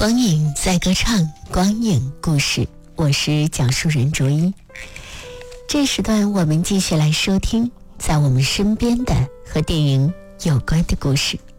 光影在歌唱，光影故事，我是讲述人卓一。这时段我们继续来收听在我们身边的和电影有关的故事。